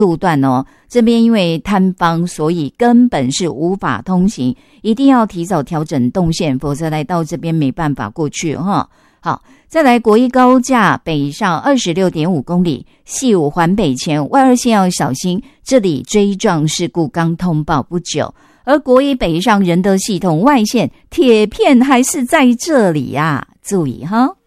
路段哦，这边因为坍方，所以根本是无法通行，一定要提早调整动线，否则来到这边没办法过去哈。好，再来国一高架北上 26.5 公里，细5环北前外二线要小心，这里追撞事故刚通报不久。而国一北上仁德系统外线铁片还是在这里啊，注意哈。